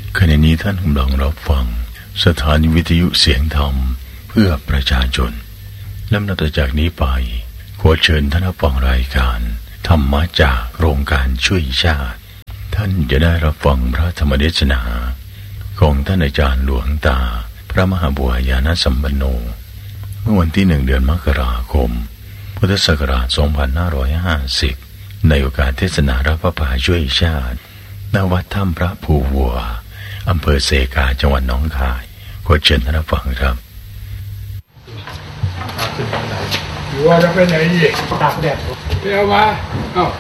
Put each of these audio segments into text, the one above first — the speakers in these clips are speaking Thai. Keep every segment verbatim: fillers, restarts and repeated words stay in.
ขณะนี้ท่านกำลังรับฟังสถานีวิทยุเสียงธรรมเพื่อประชาชนลำดับต่อจากนี้ไปขอเชิญท่านรับฟังรายการธรรมะจากโครงการช่วยชาติท่านจะได้รับฟังพระธรรมเทศนาของท่านอาจารย์หลวงตาพระมหาบัวญาณสัมปันโนเมื่อวันที่หนึ่งเดือนมกราคมพุทธศักราชสองพันห้าร้อยห้าสิบในโอกาสเทศนารับพระป่าช่วยชาติณวัดถ้ำพระภูวัวอำเภอเสกาจังหวัดหนองคายขอเชิญท่านรับฟังครับอยู่ว่าจะไปไหนดีตากแดดไปเอามาเอ้า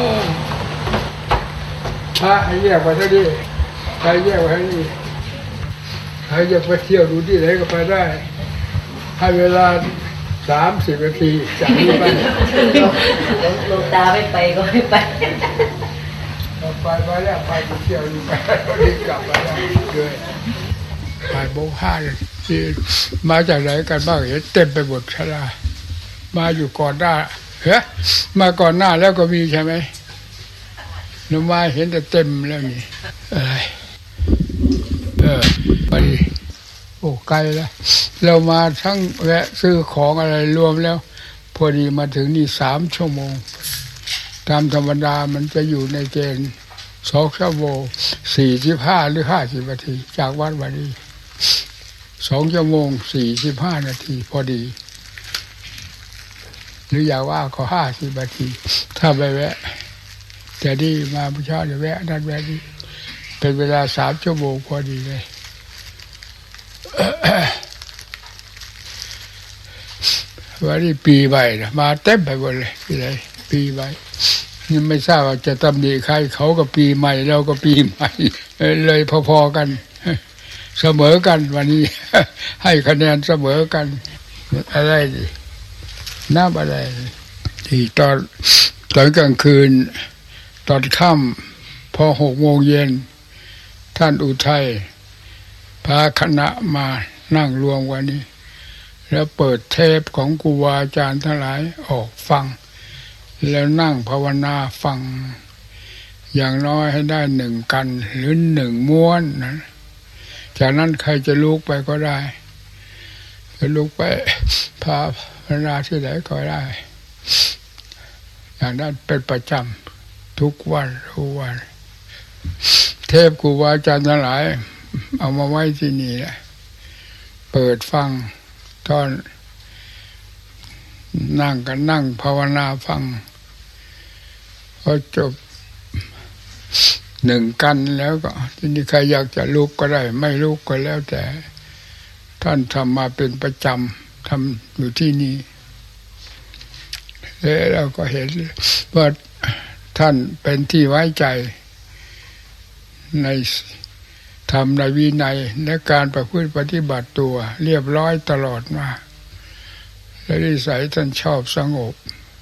พระให้แยกไปซะดิใครแยกไปให้นี่ใครจะไปเที่ยวดูที่ไหนก็ไปได้ให้เวลาสามสิบนาทีจากนี้ไปหลวงตาไม่ไปก็ไม่ไปไปไปแล้วไปเที่ยวดูไปรีบกลับไปแล้วเลยไปโบกห้าเลยที่มาจากไหนกันบ้างเห็นเต็มไปหมดชลามาอยู่ก่อนหน้าเฮ้ยมาก่อนหน้าแล้วก็มีใช่ไหมหนูมาเห็นแต่เต็มแล้วนี่เออเออไปโอ้ไกลแล้วเรามาทั้งแวะซื้อของอะไรรวมแล้วพอดีมาถึงนี่สามชั่วโมงตามธรรมดามันจะอยู่ในเกณฑ์สองชั่วโมงสี่สิบห้าหรือห้าสิบนาทีจากวัดวันนี้สองชั่วโมงสี่สิบห้านาทีพอดีหรืออย่าว่าก็ห้าสิบนาทีถ้าไปแวะแต่นี่มาพุทธเจ้าจะแวะนั่นแวะนี่เป็นเวลาสามชั่วโมงพอดีเลยวันนี้ปีใหม่นะมาเต็มไปหมดเลยปีไหนปีใหม่นี่ไม่ทราบว่าจะตำหนิใครเขาก็ปีใหม่เราก็ปีใหม่เลยพอๆกันเสมอกันวันนี้ให้คะแนนเสมอกันอะไรดิน้ำอะไรที่ตอนตอนกลางคืนตอนค่ำพอหกโมงเย็นท่านอุทัยพาคณะมานั่งรวมวันนี้แล้วเปิดเทปของครูบาอาจารย์ทั้งหลายออกฟังแล้วนั่งภาวนาฟังอย่างน้อยให้ได้หนึ่งกันหรือหนึ่งม้วนนะจากนั้นใครจะลุกไปก็ได้จะลุกไปพาภาวนาที่ไหนก็ได้อย่างนั้นเป็นประจำทุกวันทุกวันเทพครูบาอาจารย์ทั้งหลายเอามาไว้ที่นี่แหละเปิดฟังตอนนั่งกันนั่งภาวนาฟังพอจบหนึ่งกันแล้วก็ทีนี้ใครอยากจะลุกก็ได้ไม่ลุกก็แล้วแต่ท่านทำมาเป็นประจำทำอยู่ที่นี่แล้วเราก็เห็นว่าท่านเป็นที่ไว้ใจในธรรมในวินัยและการประพฤติปฏิบัติตัวเรียบร้อยตลอดมาและนิสัยท่านชอบสงบ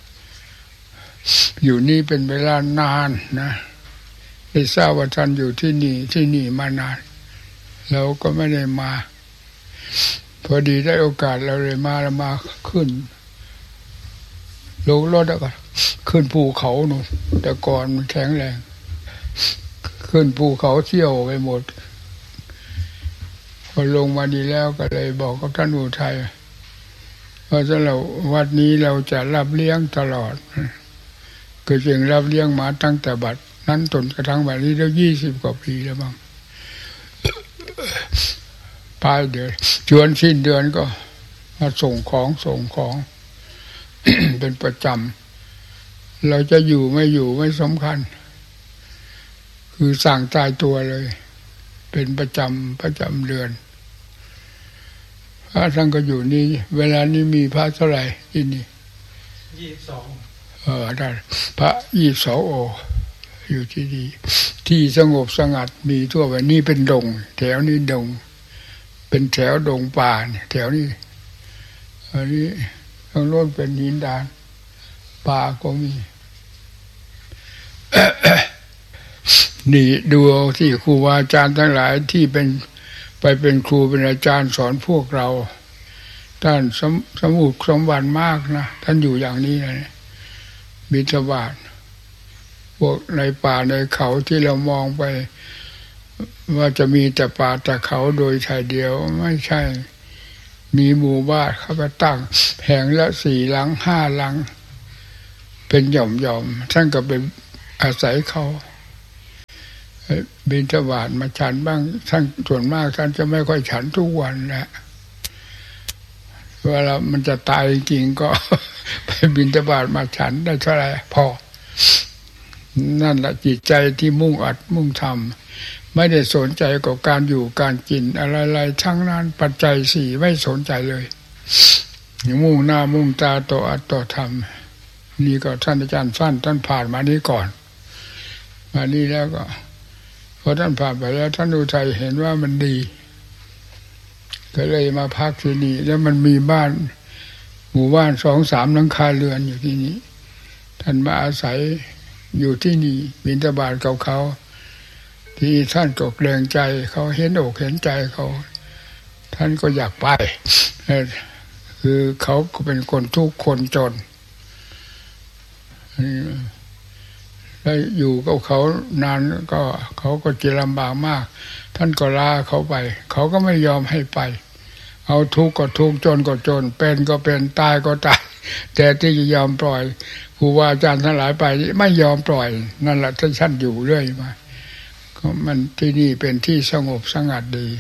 อยู่นี่เป็นเวลานานนะได้ทราบว่าท่านอยู่ที่นี่ที่นี่มานานเราก็ไม่ได้มาพอดีได้โอกาสเราเลยมาแล้วมาขึ้นลงรถแล้วก็ขึ้นภูเขาหนูแต่ก่อนมันแข็งแรงขึ้นภูเขาเที่ยวไปหมดพอลงมาดีแล้วก็เลยบอกกับท่านอุทัยว่าถ้าเราวัดนี้เราจะรับเลี้ยงตลอดก็จึงรับเลี้ยงมาตั้งแต่บัดนั้นจนกระทั่งบัดนี้ได้ยี่สิบกว่าปีแล้วมั้งปลายเดือนจวนสิ้นเดือนก็มาส่งของส่งของ เป็นประจำเราจะอยู่ไม่อยู่ไม่สำคัญคือสั่งตายตัวเลยเป็นประจำประจำเดือนพระท่านก็อยู่นี่เวลานี้มีพระเท่าไหร่ที่นี่ยี่สิบสองเออได้พระยี่สิบสองโออยู่ที่นี่ที่สงบสงัดมีทั่วไปนี่เป็นดงแถวนี้ดงเป็นแถวดงป่าเนี่ยแถวนี้อันนี้ทางโน้นเป็นหินดานป่าก็มี นี่ดูที่ครูบาอาจารย์ทั้งหลายที่เป็นไปเป็นครูเป็นอาจารย์สอนพวกเราท่านสมสมุขสมบัติมากนะท่านอยู่อย่างนี้นะบิณฑบาตพวกในป่าในเขาที่เรามองไปว่าจะมีแต่ป่าแต่เขาโดยชายเดียวไม่ใช่มีหมู่บ้านเขาไปตั้งแห่งละสี่หลังห้าหลังเป็นหย่อมๆท่านก็เป็นอาศัยเขาบิณฑบาตมาฉันบ้างท่านส่วนมากท่านจะไม่ค่อยฉันทุกวันแหละเวลามันจะตายจริงๆก็ไปบิณฑบาตมาฉันได้เท่าไหร่พอนั่นแหละจิตใจที่มุ่งอัดมุ่งทำไม่ได้สนใจกับการอยู่การกินอะไรๆทั้งนั้นปัจจัยสี่ไม่สนใจเลยมุ่งหน้ามุ่งตาต่ออัดต่อทำนี่ก็ท่านอาจารย์สั้นท่านผ่านมานี้ก่อนมานี้แล้วก็พอท่านผ่านไปแล้วท่านอุทัยเห็นว่ามันดีก็เลยมาพักที่นี่แล้วมันมีบ้านหมู่บ้านสองสามหลังคาเรือนอยู่ที่นี้ท่านมาอาศัยอยู่ที่นี่บิณฑบาตกับเขาที่ท่านก็เกรงใจเขาเห็นอกเห็นใจเขาท่านก็อยากไปคือเขาก็เป็นคนทุกข์คนจนแล้วอยู่กับเขานานก็เขาก็จะลำบากมากท่านก็ลาเขาไปเขาก็ไม่ยอมให้ไปเอาทุกข์ก็ทุกข์จนก็จนเป็นก็เป็นตายก็ตายแต่ที่จะยอมปล่อยครูบาอาจารย์ทั้งหลายไปไม่ยอมปล่อยนั่นแหละท่านท่านอยู่เรื่อยมาก็มันที่นี่เป็นที่สงบสงัดดี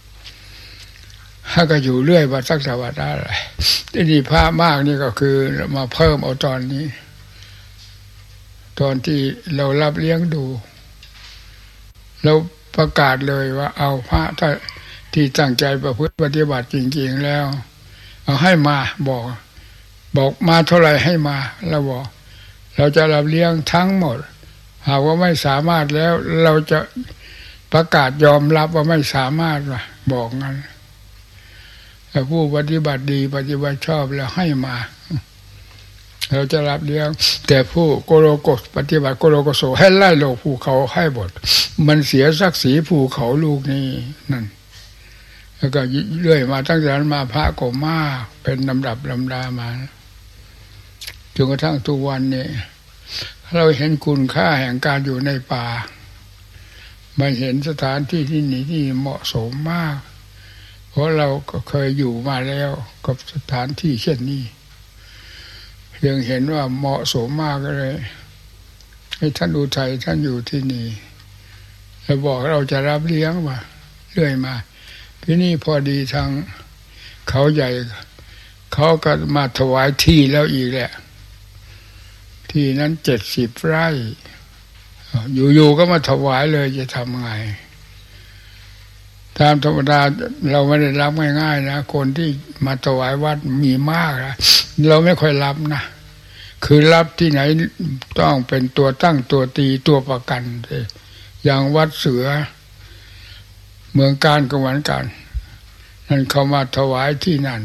ถ้าก็อยู่เรื่อยมาสักสวัสดิ์อะไรที่นี่พระมากนี่ก็คือมาเพิ่มเอาตอนนี้ตอนที่เรารับเลี้ยงดูเราประกาศเลยว่าเอาพระถ้าที่ตั้งใจประพฤติปฏิบัติจริงๆแล้วเอาให้มาบอกบอกมาเท่าไหร่ให้มาเราบอกเราจะรับเลี้ยงทั้งหมดหากว่าไม่สามารถแล้วเราจะประกาศยอมรับว่าไม่สามารถว่าบอกงั้นแต่ผู้ปฏิบัติดีปฏิบัติชอบแล้วให้มาเราจะรับเลี้ยงแต่ผู้โกโลโกปฏิบัติโกโลโกโสให้ไล่โลกภูเขาให้หมดมันเสียศักดิ์ศรีภูเขาลูกนี้นั่นแล้วก็เรื่อยมาตั้งแต่นั้นมาพระก็มากเป็นลำดับลำดามาจนกระทั่งทุกวันนี้เราเห็นคุณค่าแห่งการอยู่ในป่ามาเห็นสถานที่ที่นี่ที่เหมาะสมมากเพราะเราก็เคยอยู่มาแล้วกับสถานที่เช่นนี้ยังเห็นว่าเหมาะสมมากเลยให้ท่านอุทัยท่านอยู่ที่นี่แล้วบอกเราจะรับเลี้ยงมาเรื่อยมาที่นี่พอดีทางเขาใหญ่เขาก็มาถวายที่แล้วอีกแหละที่นั้นเจ็ดสิบไร่อยู่ๆก็มาถวายเลยจะทำไงตามธรรมดาเราไม่ได้รับง่ายๆนะคนที่มาถวายวัดมีมากนะเราไม่ค่อยรับนะคือรับที่ไหนต้องเป็นตัวตั้งตัวตีตัวประกันอย่างวัดเสือเมืองการก็เหมือนกันนั่นเขามาถวายที่นั่น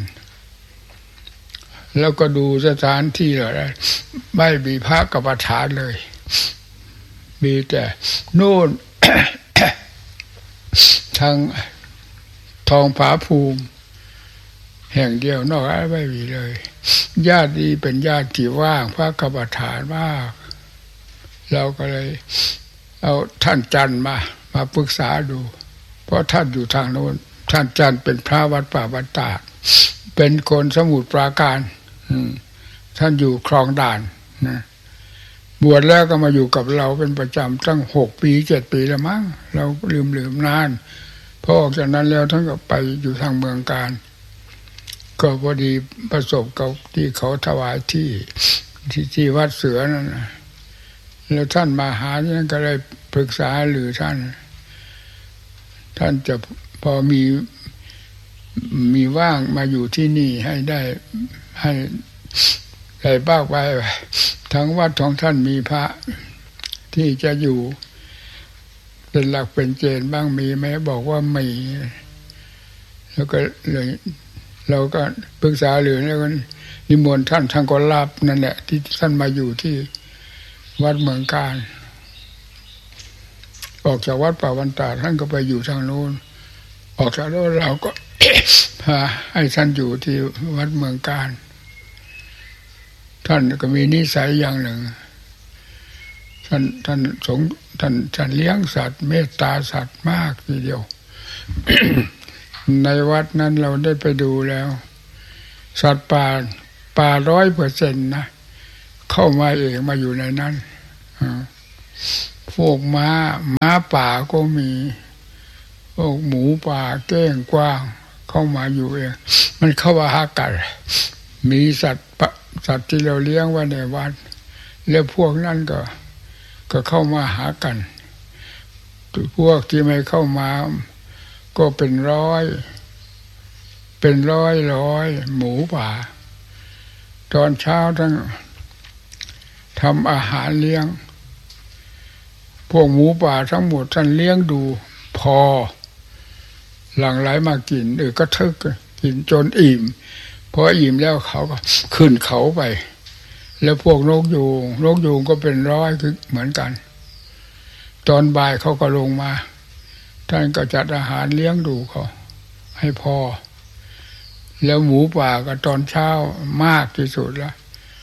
แล้วก็ดูสถานที่เลยไม่มีพระกรรมฐานเลยมีแต่โน่น ทางทองผาภูมิแห่งเดียวนอกนั้นไม่มีเลยญาตินี้เป็นญาติที่ว่างพระกรรมฐานมากเราก็เลยเอาท่านจันทร์มามาปรึกษาดูเพราะท่านอยู่ทางโน้นท่านจันทร์เป็นพระวัดป่าบ้านตาดเป็นคนสมุทรปราการท่านอยู่คลองด่านนะบวชแล้วก็มาอยู่กับเราเป็นประจำตั้งหกปีเจ็ดปีแล้วมั้งเราลืมลืมนานพอออกจากนั้นแล้วท่านก็ไปอยู่ทางเมืองการก็พอดีประสบกับที่เขาถวายที่ที่ที่วัดเสือนั่นนะแล้วท่านมาหาเนี่ยก็เลยปรึกษาหรือท่านท่านจะพอมีมีว่างมาอยู่ที่นี่ให้ได้ให้ได้บ้างไปทั้งวัดของท่านมีพระที่จะอยู่เป็นหลักเป็นเกณฑ์บ้างมีไหมบอกว่ามีแล้วก็เลยเราก็ปรึกษาหรือแล้วก็นิมนต์ท่านท่านก็รับนั่นแหละที่ท่านมาอยู่ที่วัดเมืองการออกจากวัดป่าวันตาท่านก็ไปอยู่ทางโน้นออกจากนั้นเราก็ พาให้ท่านอยู่ที่วัดเมืองการท่านก็มีนิสัยอย่างหนึ่งท่านท่านสงท่านท่านเลี้ยงสัตว์เมตตาสัตว์มากทีเดียว ในวัดนั้นเราได้ไปดูแล้วสัตว์ป่าป่าร้อยเปอร์เซ็นต์นะเข้ามาเองมาอยู่ในนั้นพวกม้าม้าป่าก็มีพวกหมูป่าเก้งกวางเข้ามาอยู่เองมันเข้ามาหากันมีสัตว์สัตว์ที่เราเลี้ยงไว้ในวัดแล้วพวกนั้นก็ก็เข้ามาหากันพวกที่ไม่เข้ามาก็เป็นร้อยเป็นร้อยร้อยหมูป่าตอนเช้าทั้งทำอาหารเลี้ยงพวกหมูป่าทั้งหมดท่านเลี้ยงดูพอหลั่งไหลมากินเออก็ทึกกินจนอิ่มพออิ่มแล้วเขาก็ขึ้นเขาไปแล้วพวกนกยูงนกยูงก็เป็นร้อยคือเหมือนกันตอนบ่ายเขาก็ลงมาท่านก็จัดอาหารเลี้ยงดูเขาให้พอแล้วหมูป่าก็ตอนเช้ามากที่สุดแล้ว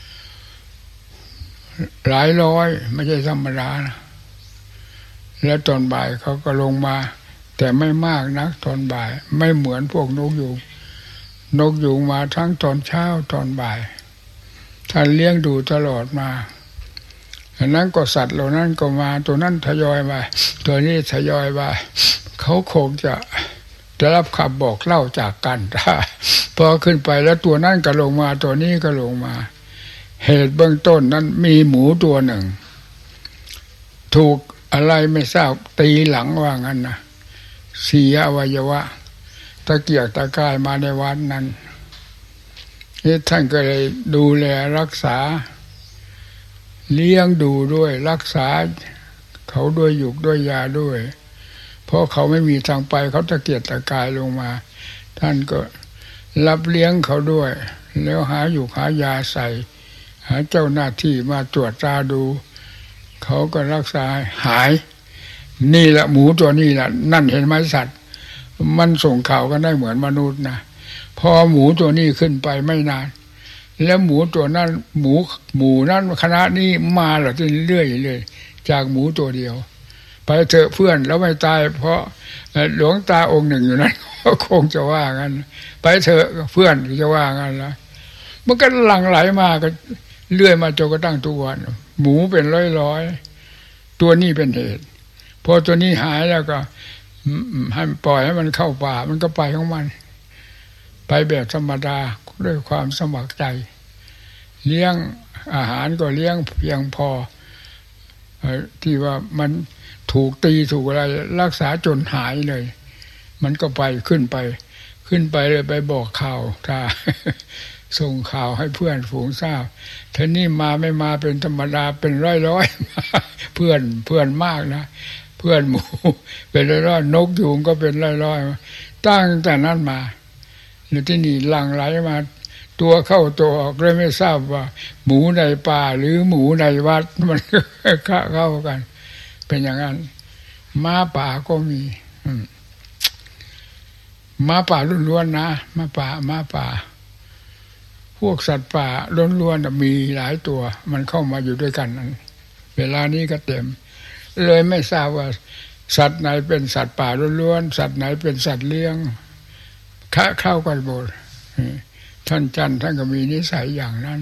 หลายร้อยไม่ใช่ธรรมดานะแล้วตอนบ่ายเขาก็ลงมาแต่ไม่มากนักตอนบ่ายไม่เหมือนพวกนกยูงนกยูงมาทั้งตอนเช้าตอนบ่ายท่านเลี้ยงดูตลอดมาอันนั้นก็สัตว์เหล่านั้นก็มาตัวนั้นทยอยมาตัวนี้ทยอยมาเขาคงจะได้รับคำบอกเล่าจากกันพอขึ้นไปแล้วตัวนั้นก็ลงมาตัวนี้ก็ลงมาเหตุเบื้องต้นนั้นมีหมูตัวหนึ่งถูกอะไรไม่ทราบตีหลังว่างั้นนะเสียอวัยวะตะเกียกตะกายมาในวันนั้นนี่ท่านก็เลยดูแลรักษาเลี้ยงดูด้วยรักษาเขาด้วยหยุกด้วยยาด้วยเพราะเขาไม่มีทางไปเขาตะเกียกตะกายลงมาท่านก็รับเลี้ยงเขาด้วยแล้วหาหยุกหายาใส่หาเจ้าหน้าที่มาตรวจตราดูเขาก็รักษาหายนี่แหละหมูตัวนี้แหละนั่นเห็นไหมสัตว์มันส่งข่าวกันได้เหมือนมนุษย์นะพอหมูตัวนี้ขึ้นไปไม่นานแล้วหมูตัวนั้นหมูหมูนั้นคณะนี้มาหรอเรื่อยๆเลยจากหมูตัวเดียวไปเถอะเพื่อนแล้วไม่ตายเพราะหลวงตาองค์หนึ่งอยู่นั้นก็คงจะว่างั้นไปเถอะเพื่อนจะว่างั้นแล้วมันก็หลั่งไหลมาก็เรื่อยมาจนกระทั่งทุกวันหมูเป็นร้อยๆตัวนี้เป็นเหตุพอตัวนี้หายแล้วก็ให้ปล่อยให้มันเข้าป่ามันก็ไปของมันไปแบบธรรมดาด้วยความสมัครใจเลี้ยงอาหารก็เลี้ยงเพียงพอที่ว่ามันถูกตีถูกอะไรรักษาจนหายเลยมันก็ไปขึ้นไปขึ้นไปเลยไปบอกข่าวถ้าส่งข่าวให้เพื่อนฝูงทราบท่านี่มาไม่มาเป็นธรรมดาเป็นร้อยๆเพื่อนเพื่อนมากนะเพื่อนหมูเป็นร้อยๆนกยูงก็เป็นร้อยๆตั้งแต่นั้นมาแล้วที่นี่หลั่งไหลมาตัวเข้าตัวออกเลยไม่ทราบว่าหมูในป่าหรือหมูในวัดมันเข้ากันเป็นอย่างนั้นม้าป่าก็มีม้าป่าล้วนๆนะม้าป่าม้าป่าพวกสัตว์ป่าล้วนๆมีหลายตัวมันเข้ามาอยู่ด้วยกันนั้นเวลานี้ก็เต็มเลยไม่ทราบว่าสัตว์ไหนเป็นสัตว์ป่าล้วนๆสัตว์ไหนเป็นสัตว์เลี้ยงค้าเข้ากันหมดท่านจันท่านก็มีนิสัยอย่างนั้น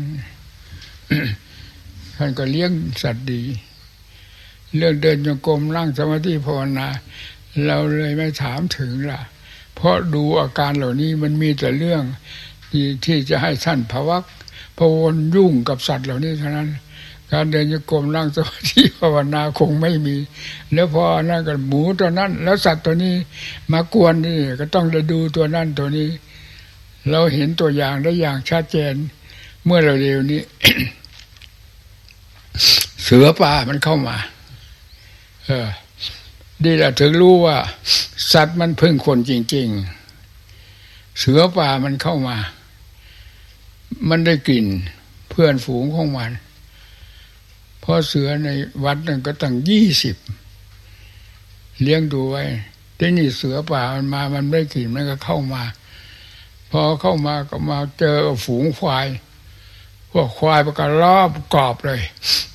ท่านก็เลี้ยงสัตว์ดีเรื่องเดินจงกรมนั่งสมาธิภาวนาเราเลยไม่ถามถึงล่ะเพราะดูอาการเหล่านี้มันมีแต่เรื่องที่ที่จะให้ท่านภวักพวนยุ่งกับสัตว์เหล่านี้เท่านั้นการเดินจงกรมนั่งสมาธิภาวนาคงไม่มีแล้วพอนั่นกับหมูตัวนั้นแล้วสัตว์ตัวนี้มากวนนี่ก็ต้องได้ดูตัวนั้นตัวนี้เราเห็นตัวอย่างได้อย่างชัดเจนเมื่อเร็วๆนี้ เสือป่ามันเข้ามาเออดีแหละถึงรู้ว่าสัตว์มันพึ่งคนจริงๆเสือป่ามันเข้ามามันได้กลิ่นเพื่อนฝูงของมันเพราะเสือในวัดนั่นก็ตั้งยี่สิบเลี้ยงดูไว้ทีนี้เสือป่ามันมามันได้กลิ่นมันก็เข้ามาพอเข้ามาก็มาเจอฝูงควายพวกควายมันก็รอบกรอบเลย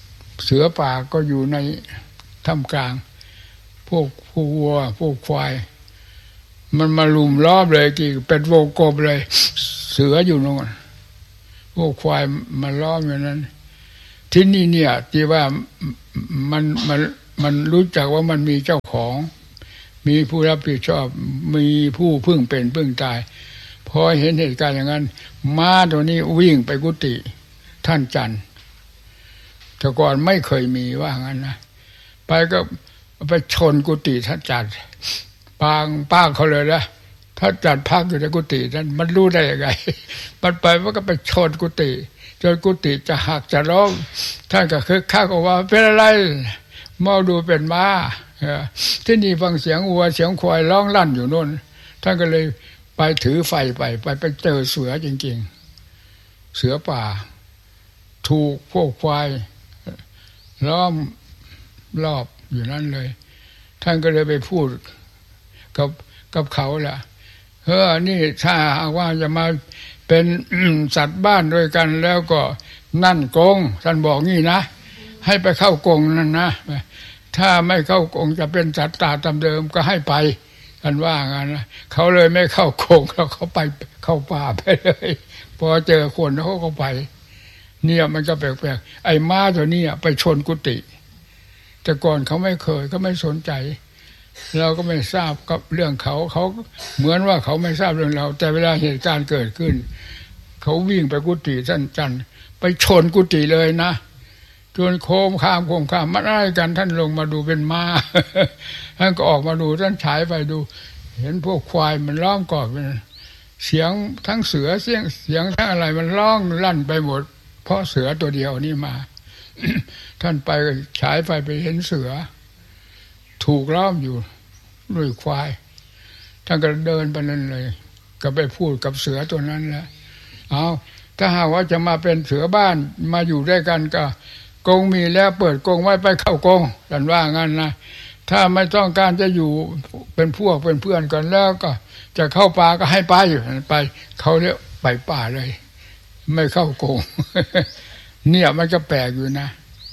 เสือป่าก็อยู่ในท่ามกลางพวกผู้วัวพวกควายมันมาลุมรอบเลยกี่เป็นวงกลมเลยเสืออยู่โน่นพวกควายมาล้อมอย่างนั้นที่นี่เนี่ยที่ว่ามันมันมันรู้จักว่ามันมีเจ้าของมีผู้รับผิดชอบมีผู้พึ่งเป็นพึ่งตายพอเห็นเหตุการณ์อย่างนั้นม้าตัวนี้วิ่งไปกุฏิท่านจันทร์แต่ก่อนไม่เคยมีว่างั้นนะไปก็ไปชนกุฏิท่านจันทร์ปางป้างเขาเลยนะท่านจันทร์พักอยู่ในกุฏินั้นมันรู้ได้ยังไงมันไปมันก็ไปชนกุฏิจนกุฏิจะหักจะร้องท่านก็คึกคักว่าเป็นอะไรมองดูเป็นม้าที่นี่ฟังเสียงวัวเสียงควายร้องลั่นอยู่โน่นท่านก็เลยไปถือไฟไปไปไปเจอเสือจริงๆเสือป่าถูกพวกควายล้อมรอบอยู่นั่นเลยท่านก็เลยไปพูดกับกับเขาแหละเฮ้อนี่ถ้าว่าจะมาเป็นสัตว์บ้านด้วยกันแล้วก็นั่นกงท่านบอกงี้นะให้ไปเข้ากงนั่นนะถ้าไม่เข้ากงจะเป็นสัตว์ตาตามเดิมก็ให้ไปท่านว่างั้นนะเขาเลยไม่เข้ากงแล้วเขาไปเข้าป่าไปเลยพอเจอคนเขาก็ไปเนี่ยมันก็แปลกๆไอ้ม้าตัวนี้ไปชนกุฏิแต่ก่อนเขาไม่เคยเขาไม่สนใจเราก็ไม่ทราบกับเรื่องเขาเขาเหมือนว่าเขาไม่ทราบเรื่องเราแต่เวลาเหตุการณ์เกิดขึ้นเขาวิ่งไปกุฏิท่านจันทร์ไปชนกุฏิเลยนะจนโค้งข้ามโค้งข้ามมันอะไรกันท่านลงมาดูเป็นม้าท่านก็ออกมาดูท่านฉายไปดูเห็นพวกควายมันร้องกอบเป็นเสียงทั้งเสือเสียงเสียงทั้งอะไรมันร้องลั่นไปหมดเพราะเสือตัวเดียวนี่มา ท่านไปฉายไฟไปเห็นเสือถูกล้อมอยู่ด้วยควายท่านก็เดินไปนั่นเลยก็ไปพูดกับเสือตัวนั้นแหละเอาถ้าหากว่าจะมาเป็นเสือบ้านมาอยู่ด้วยกันก็กงมีแล้วเปิดกงไว้ไปเข้ากงท่านว่างั้นนะถ้าไม่ต้องการจะอยู่เป็นพวกเป็นเพื่อนกันแล้วก็จะเข้าป่าก็ให้ไปไปเขาเรียกไปป่าเลยไม่เข้ากง เนี่ยมันก็แปลกอยู่นะ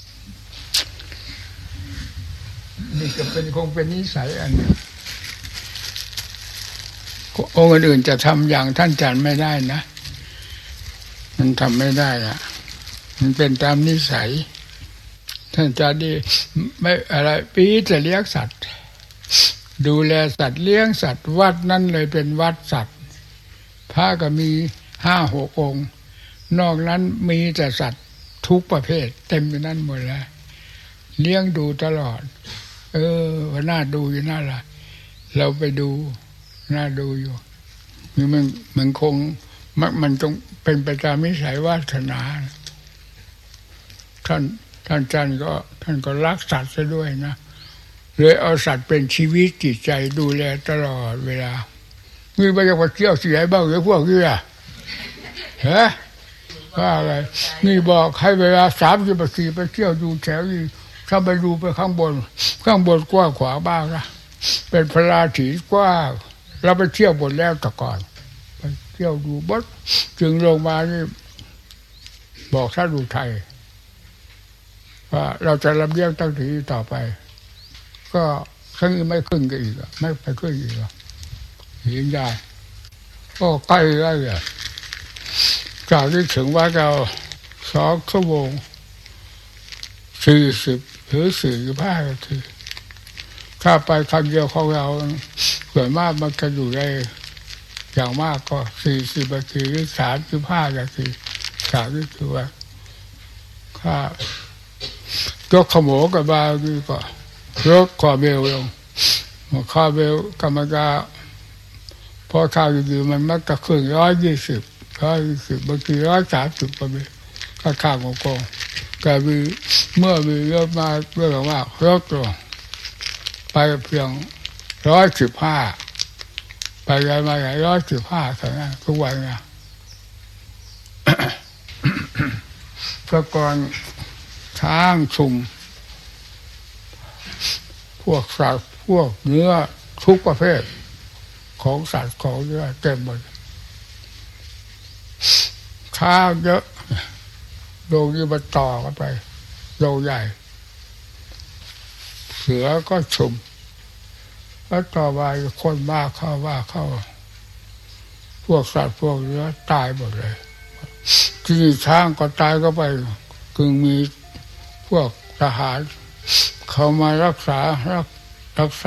นี่ก็เป็นคงเป็นนิสัยอันนึงองค์อื่นจะทำอย่างท่านจันไม่ได้นะมันทำไม่ได้อะมันเป็นตามนิสัยท่านจันนี่ไม่อะไรปีจะเลี้ยงสัตว์ดูแลสัตว์เลี้ยงสัตว์วัดนั่นเลยเป็นวัดสัตว์พระก็มีห้าหกองค์นอกนั้นมีแต่สัตว์ทุกประเภทเต็มอยู่นั่นหมดแล้วเลี้ยงดูตลอดเออว่าน่าดูอยู่น่าละเราไปดูน่าดูอยู่มันมันมันคงมันมันต้องเป็นไปตามนิสัยวาสนาท่านท่านจันก็ท่านก็รักสัตว์ซะด้วยนะเลยเอาสัตว์เป็นชีวิตจิตใจดูแลตลอดเวลามีไปจะไปเที่ยวเสียบ้างหรือพวกนี้อ่ะฮะว่าอะไรนี่บอกให้เวลาสามสิบนาทีไปเที่ยวดูแถวนี้ถ้าไปดูไปข้างบนข้างบนกว้างขวางบ้างนะเป็นพลาถีกว้างเราไปเที่ยวบนแล้วแต่ก่อนไปเที่ยวดูบดจึงลงมานี่บอกท่านอุทัยว่าเราจะรับเลี้ยงตั้งทีต่อไปก็ครั้งนี้ไม่ขึ้นกันอีกไม่ไปขึ้นอีกยิงได้ก็ใกล้ได้เลยจากที่ถึงว่าเราสองชั่วโมงสี่สิบหรือสี่สิบห้านาทีถ้าไปครั้งเดียวของเราส่วนมากมันจะอยู่ได้อย่างมากก็สี่สิบนาทีหรือสามสิบห้านาทีสามนี่คือว่าถ้ายกขโมยกับบาดีก็ยกคอเบลลงคอเบลกรรมการพอข้าวอยู่มันมักจะขึ้นร้อยยี่สิบร้อยยี่สิบบางทีร้อยสามสิบก็มีก็ข้าวของกองแต่มีเมื่อมีเยอะมาเรื่องมากลดลงไปเพียงร้อยสิบห้าไปไงมาไงร้อยสิบห้าเท่านั้นทุกวันนะ แต่ก่อนช้างชุมพวกสัตว์พวกเนื้อทุกประเภทของสัตว์ของเนื้อเต็มหมดช้างเยอะโรงนี้มันต่อกันไปโรงใหญ่เสือก็ชุมแล้วต่อไปคนบ้าเข้าว่าเข้าพวกสัตว์พวกเนื้อตายหมดเลยที่นี่ช้างก็ตายก็ไปจึงมีพวกทหารเขามารักษารักษา